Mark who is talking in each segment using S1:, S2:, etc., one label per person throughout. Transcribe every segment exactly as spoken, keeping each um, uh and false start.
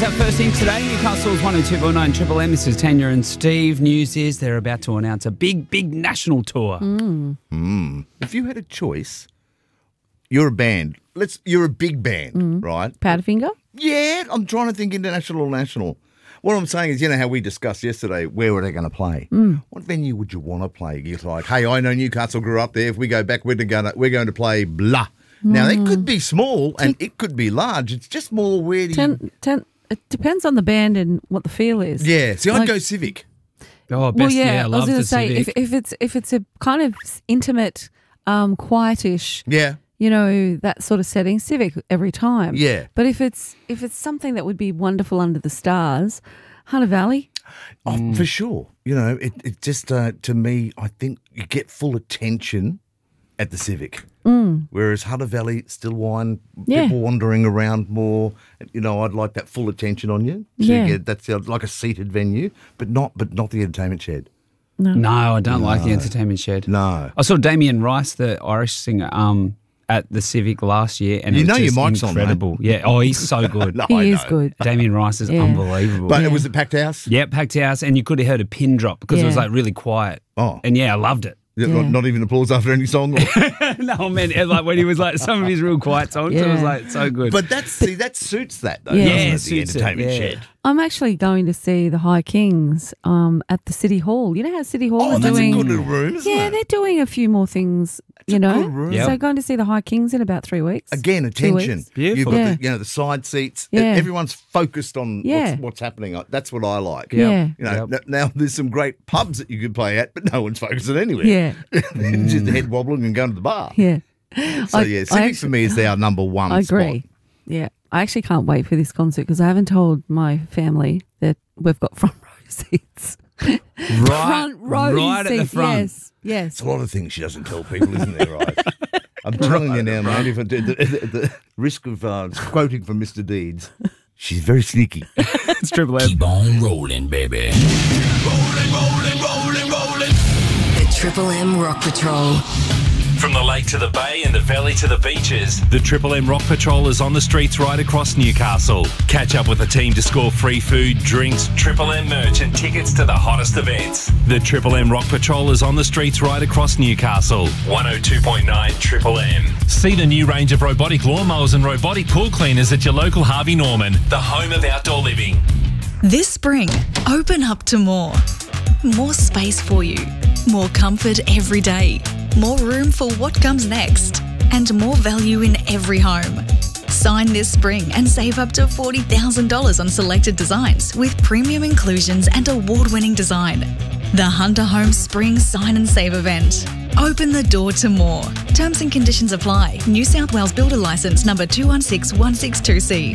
S1: our first thing today. Newcastle's one oh two point nine Triple M. This is Tanya and Steve. News is they're about to announce a big, big national tour.
S2: Mm. Mm. If you had a choice, you're a band. Let's. You're a big band, mm. right?
S3: Powderfinger?
S2: Yeah, I'm trying to think international or national. What I'm saying is, you know how we discussed yesterday, where were they going to play? Mm. What venue would you want to play? You're like, hey, I know Newcastle grew up there. If we go back, we're going to, we're going to play blah. Now, it could be small and it could be large. It's just more where do
S3: ten,
S2: you...
S3: ten, it depends on the band and what the feel is.
S2: Yeah, see,
S3: like,
S2: I'd go Civic.
S1: Oh, best,
S3: well, yeah,
S1: yeah I,
S3: I
S1: love
S3: was going
S1: the
S3: to say,
S1: Civic.
S3: if, if it's if it's a kind of intimate, um, quietish,
S2: yeah,
S3: you know, that sort of setting, Civic every time.
S2: Yeah.
S3: But if it's if it's something that would be wonderful under the stars, Hunter Valley.
S2: Oh, mm. For sure. You know, it, it just, uh, to me, I think you get full attention at the Civic. Mm. Whereas Hunter Valley, still wine,
S3: yeah.
S2: people wandering around more. You know, I'd like that full attention on you. To
S3: yeah.
S2: get, that's like a seated venue, but not but not the entertainment shed.
S3: No,
S1: no I don't
S2: no.
S1: like the entertainment shed.
S2: No.
S1: I saw Damien Rice, the Irish singer, um, at the Civic last year, and
S2: you
S1: it was
S2: know
S1: just
S2: your mic's
S1: incredible.
S2: on,
S1: yeah, oh, he's so good.
S2: no,
S3: he
S2: I
S3: is
S2: know.
S3: good.
S1: Damien Rice is
S3: yeah.
S1: unbelievable.
S2: But
S3: yeah.
S2: it was a packed house?
S1: Yeah, packed house, and you could have heard a pin drop because
S3: yeah.
S1: it was like really quiet.
S2: Oh.
S1: And yeah, I loved it.
S2: Yeah.
S3: Yeah.
S2: Not, not even applause after any song? Or...
S1: no, man, like when he was like some of his real quiet songs,
S3: yeah.
S1: it was like so good.
S2: But that's, see, that suits that, though,
S3: Yeah.
S2: doesn't
S1: Yeah,
S2: it,
S1: it
S2: the
S1: suits it,
S2: entertainment
S1: yeah.
S2: shed.
S3: I'm actually going to see the High Kings um, at the City Hall. You know how City Hall
S2: Oh,
S3: are
S2: that's
S3: doing...
S2: a good little room, isn't
S3: yeah,
S2: it?
S3: they're doing a few more things,
S2: It's
S3: you
S2: a
S3: know.
S2: good room.
S1: Yep.
S3: So going to see the High Kings in about three weeks.
S2: Again,
S3: Two
S2: attention.
S3: weeks.
S1: Beautiful.
S2: You've got
S3: Yeah.
S2: the, you know, the side seats.
S3: Yeah.
S2: Everyone's focused on
S3: Yeah.
S2: what's, what's happening. That's what I like.
S3: Yeah.
S2: You know,
S1: Yep.
S2: n- now there's some great pubs that you could play at, but no one's focusing anywhere.
S3: Yeah.
S2: Just the head wobbling and going to the bar.
S3: Yeah.
S2: So,
S3: I-
S2: yeah,
S3: I
S2: Civic
S3: actually-
S2: for me is our number one
S3: I agree.
S2: spot.
S3: Yeah. I actually can't wait for this concert because I haven't told my family that we've got front row seats.
S1: right,
S3: front row
S1: right
S3: seats.
S1: at the front.
S3: Yes. Yes.
S2: It's a lot of things she doesn't tell people, isn't there, right? I'm telling you now, mate, if I did, the, the, the risk of uh, quoting from Mister Deeds, she's very sneaky.
S1: It's Triple M.
S4: Keep on rolling, baby. Rolling, rolling, rolling, rolling.
S5: The Triple M Rock Patrol.
S6: From the lake to the bay and the valley to the beaches, the Triple M Rock Patrol is on the streets right across Newcastle. Catch up with the team to score free food, drinks, Triple M merch and tickets to the hottest events. The Triple M Rock Patrol is on the streets right across Newcastle. one oh two point nine Triple M. See the new range of robotic lawnmowers and robotic pool cleaners at your local Harvey Norman, the home of outdoor living.
S7: This spring, open up to more. More space for you. More comfort every day. More room for what comes next. And more value in every home. Sign this spring and save up to forty thousand dollars on selected designs with premium inclusions and award-winning design. The Hunter Home Spring Sign and Save event. Open the door to more. Terms and conditions apply. New South Wales Builder Licence number two one six one six two C.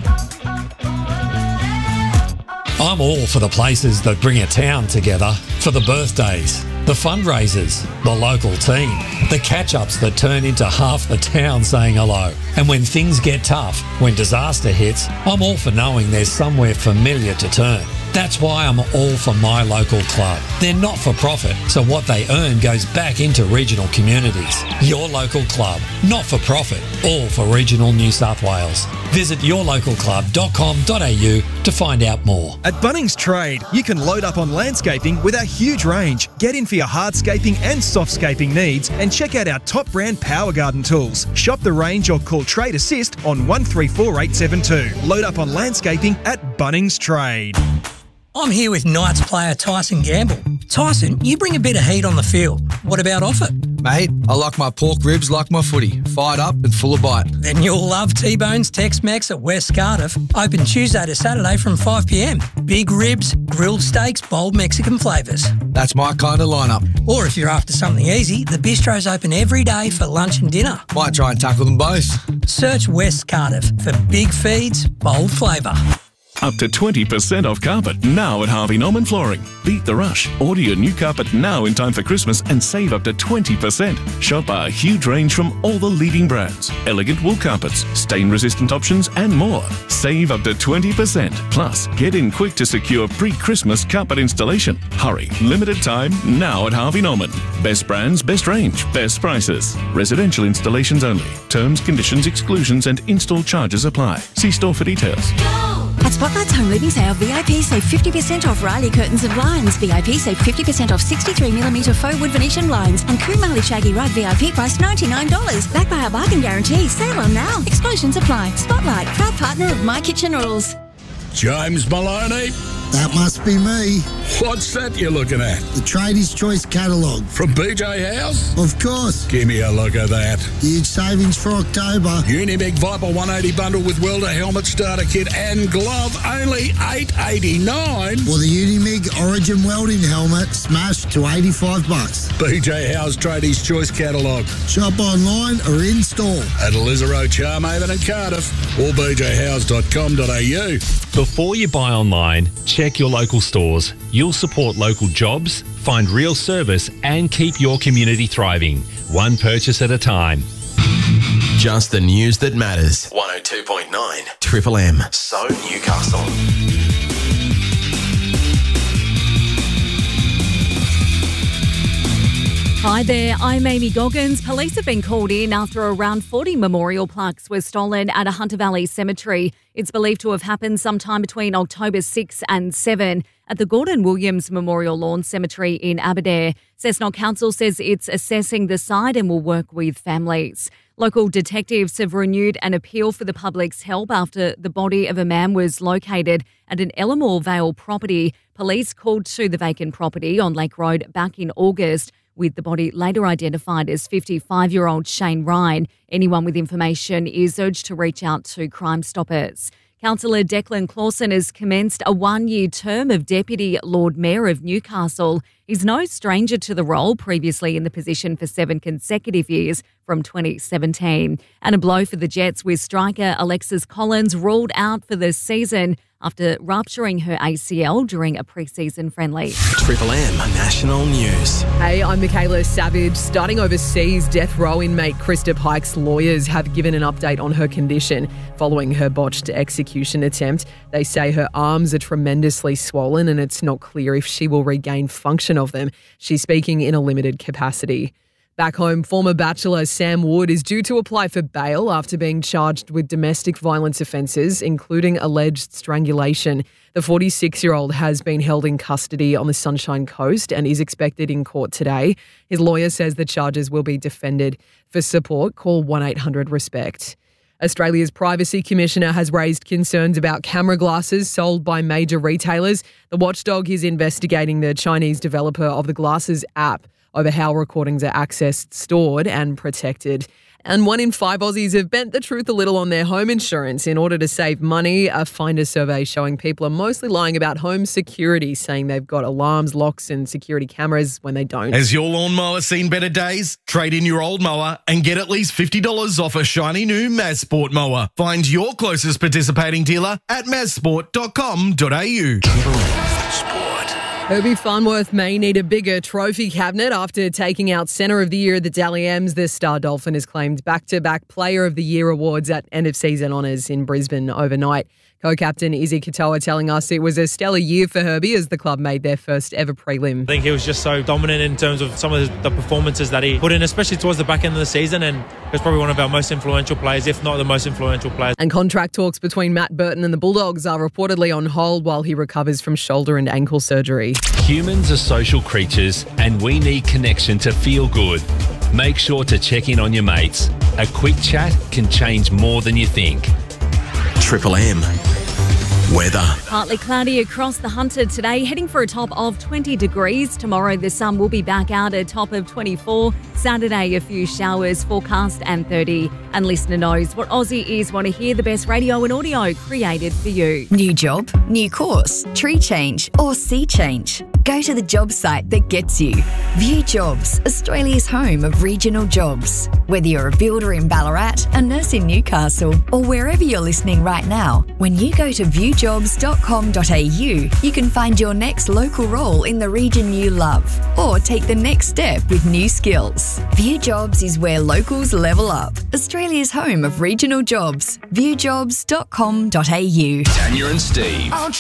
S8: I'm all for the places that bring a town together, for the birthdays, the fundraisers, the local team, the catch-ups that turn into half the town saying hello. And when things get tough, when disaster hits, I'm all for knowing there's somewhere familiar to turn. That's why I'm all for my local club. They're not for profit, so what they earn goes back into regional communities. Your local club, not for profit, all for regional New South Wales. Visit your local club dot com dot a u to find out more.
S9: At Bunnings Trade, you can load up on landscaping with our huge range. Get in for your hardscaping and softscaping needs and check out our top brand Power Garden tools. Shop the range or call Trade Assist on one three four eight seven two. Load up on landscaping at Bunnings Trade.
S10: I'm here with Knights player Tyson Gamble. Tyson, you bring a bit of heat on the field. What about off it?
S11: Mate, I like my pork ribs like my footy, fired up and full of bite.
S10: Then you'll love T-Bones Tex-Mex at West Cardiff. Open Tuesday to Saturday from five p m. Big ribs, grilled steaks, bold Mexican flavours.
S11: That's my kind of lineup.
S10: Or if you're after something easy, the bistro's open every day for lunch and dinner.
S11: Might try and tackle them both.
S10: Search West Cardiff for big feeds, bold flavour.
S12: Up to twenty percent off carpet now at Harvey Norman Flooring. Beat the rush. Order your new carpet now in time for Christmas and save up to twenty percent. Shop our huge range from all the leading brands. Elegant wool carpets, stain-resistant options and more. Save up to twenty percent. Plus, get in quick to secure pre-Christmas carpet installation. Hurry. Limited time now at Harvey Norman. Best brands, best range, best prices. Residential installations only. Terms, conditions, exclusions and install charges apply. See store for details.
S13: At Spotlight's Home Living Sale, V I P save fifty percent off Riley curtains and blinds. V I P save fifty percent off sixty-three millimetre faux wood Venetian blinds. And Kumali Shaggy Rug V I P price ninety-nine dollars. Backed by our bargain guarantee. Sale on now. Exclusions apply. Spotlight, proud partner of My Kitchen Rules.
S4: James Maloney.
S14: That must be me.
S4: What's that you're looking at?
S14: The Tradies Choice catalogue.
S4: From B J House?
S14: Of course.
S4: Give me a look at that.
S14: Huge savings for October.
S4: Unimig Viper one eighty bundle with welder helmet starter kit and glove, only eight eighty-nine.
S14: Or the Unimig Origin welding helmet smashed to eighty-five bucks.
S4: B J House Tradies Choice catalogue.
S14: Shop online or in store.
S4: At Elizabeth, Charmaven and Cardiff or b j house dot com dot a u.
S6: Before you buy online, check your local stores. You'll support local jobs, find real service and keep your community thriving, one purchase at a time.
S15: Just the news that matters. one oh two point nine Triple M. So Newcastle.
S16: Hi there, I'm Amy Goggins. Police have been called in after around forty memorial plaques were stolen at a Hunter Valley cemetery. It's believed to have happened sometime between October sixth and seventh at the Gordon Williams Memorial Lawn Cemetery in Aberdare. Cessnock Council says it's assessing the site and will work with families. Local detectives have renewed an appeal for the public's help after the body of a man was located at an Ellamore Vale property. Police called to the vacant property on Lake Road back in August, with the body later identified as fifty-five-year-old Shane Ryan. Anyone with information is urged to reach out to Crime Stoppers. Councillor Declan Clausen has commenced a one-year term of Deputy Lord Mayor of Newcastle. He's no stranger to the role, previously in the position for seven consecutive years from twenty seventeen. And a blow for the Jets with striker Alexis Collins ruled out for the season after rupturing her A C L during a pre-season friendly.
S15: Triple M National News.
S17: Hey, I'm Michaela Savage. Starting overseas, death row inmate Krista Pike's lawyers have given an update on her condition following her botched execution attempt. They say her arms are tremendously swollen and it's not clear if she will regain function of them. She's speaking in a limited capacity. Back home, former Bachelor Sam Wood is due to apply for bail after being charged with domestic violence offences, including alleged strangulation. The forty-six-year-old has been held in custody on the Sunshine Coast and is expected in court today. His lawyer says the charges will be defended. For support, call one eight hundred RESPECT. Australia's Privacy Commissioner has raised concerns about camera glasses sold by major retailers. The watchdog is investigating the Chinese developer of the Glasses app over how recordings are accessed, stored and protected. And one in five Aussies have bent the truth a little on their home insurance in order to save money. A Finder survey showing people are mostly lying about home security, saying they've got alarms, locks and security cameras when they don't.
S18: Has your lawnmower seen better days? Trade in your old mower and get at least fifty dollars off a shiny new Mazsport mower. Find your closest participating dealer at mazsport dot com dot a u.
S17: Herbie Farnworth may need a bigger trophy cabinet after taking out Centre of the Year at the Dally M's. The Star Dolphin has claimed back-to-back Player of the Year awards at end-of-season honours in Brisbane overnight. Co-captain Izzy Katoa telling us it was a stellar year for Herbie as the club made their first ever prelim.
S19: I think he was just so dominant in terms of some of the performances that he put in, especially towards the back end of the season, and he was probably one of our most influential players, if not the most influential players.
S17: And contract talks between Matt Burton and the Bulldogs are reportedly on hold while he recovers from shoulder and ankle surgery.
S6: Humans are social creatures and we need connection to feel good. Make sure to check in on your mates. A quick chat can change more than you think.
S15: Triple M. Weather.
S16: Partly cloudy across the Hunter today, heading for a top of twenty degrees. Tomorrow the sun will be back out at a top of twenty-four. Saturday a few showers, forecast and thirty. And listener knows what Aussie ears want to hear, the best radio and audio created for you.
S5: New job, new course, tree change or sea change. Go to the job site that gets you. View Jobs, Australia's home of regional jobs. Whether you're a builder in Ballarat, a nurse in Newcastle or wherever you're listening right now, when you go to view jobs dot com dot a u, you can find your next local role in the region you love or take the next step with new skills. View Jobs is where locals level up. Australia's home of regional jobs. view jobs dot com dot a u.
S15: Tanya and Steve.